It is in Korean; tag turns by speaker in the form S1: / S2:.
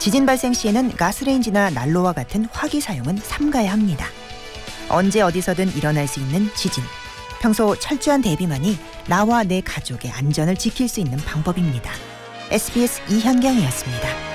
S1: 지진 발생 시에는 가스레인지나 난로와 같은 화기 사용은 삼가야 합니다. 언제 어디서든 일어날 수 있는 지진. 평소 철저한 대비만이 나와 내 가족의 안전을 지킬 수 있는 방법입니다. SBS 이현경이었습니다.